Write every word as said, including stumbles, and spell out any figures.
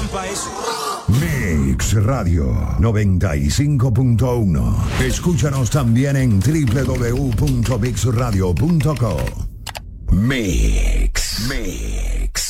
trampa eso. Mix Radio noventa y cinco punto uno. Escúchanos también en doble u doble u doble u punto mix radio punto com. Mix. Mix.